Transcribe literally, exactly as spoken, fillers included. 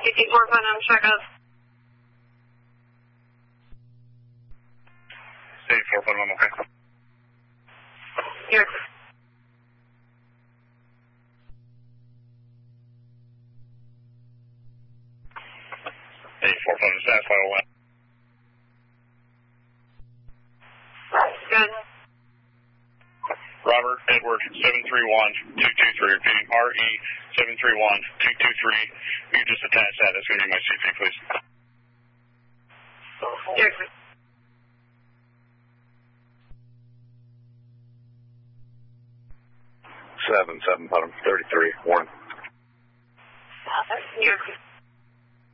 fifty-four phone on check up. fifty-four phone on, okay. Here. eighty-four phone, status final one. Good. Robert Edward seven three one two two three, repeating R E seven three one two two three. You just attach that. That's going to be my C P, please. Here. Seven, seven, bottom, thirty-three, one. Here.